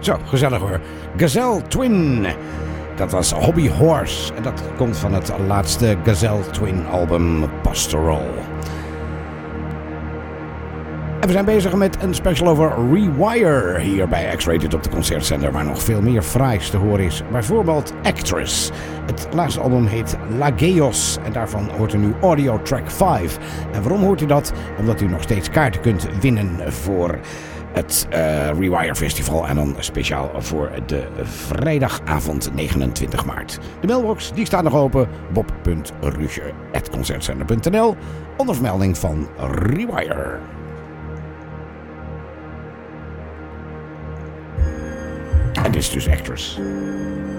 Zo, gezellig hoor. Gazelle Twin. Dat was Hobby Horse. En dat komt van het laatste Gazelle Twin album Pastoral. En we zijn bezig met een special over Rewire hier bij X-Rated op de Concertzender, waar nog veel meer fraais te horen is. Bijvoorbeeld Actress. Het laatste album heet Lageos en daarvan hoort u nu Audio Track 5. En waarom hoort u dat? Omdat u nog steeds kaarten kunt winnen voor het Rewire Festival en dan speciaal voor de vrijdagavond 29 maart. De mailbox die staat nog open, bob.ruge@concertzender.nl onder vermelding van Rewire. En dit is dus Actress.